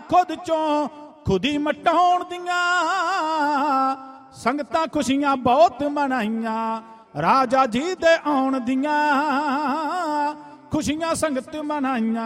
खुद चों खुद ही मटाउण दियां। संगतां खुशियां बहुत मनाइयां राजा जी दे आउण दियां। खुशियां संगत मनाइयां